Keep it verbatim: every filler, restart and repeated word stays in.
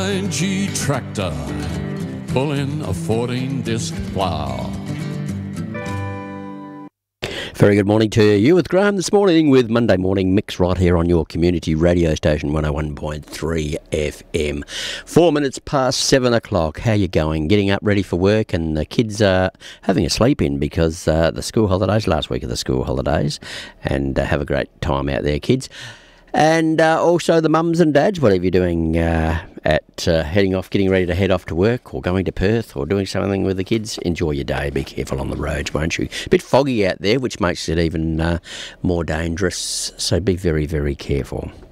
G tractor pulling a fourteen disc plough. Very good morning to you with Graham this morning with Monday Morning Mix right here on your community radio station one oh one point three F M. Four minutes past seven o'clock. How you going? Getting up ready for work, and the kids are having a sleep in because uh, the school holidays, last week of the school holidays, and uh, have a great time out there, kids. And uh, also the mums and dads, whatever you're doing uh, at uh, heading off, getting ready to head off to work or going to Perth or doing something with the kids, enjoy your day. Be careful on the roads, won't you? A bit foggy out there, which makes it even uh, more dangerous, so be very, very careful.